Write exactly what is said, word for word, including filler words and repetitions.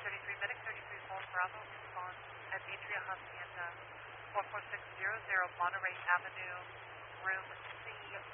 thirty-three Medic, thirty-three Fold Bravo, response at Atria Hacienda, four four six zero zero Monterey Avenue, room C